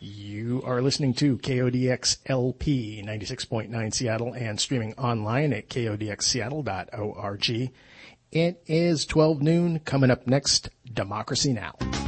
You are listening to KODX LP 96.9 Seattle and streaming online at kodxseattle.org. It is 12 noon. Coming up next, Democracy Now!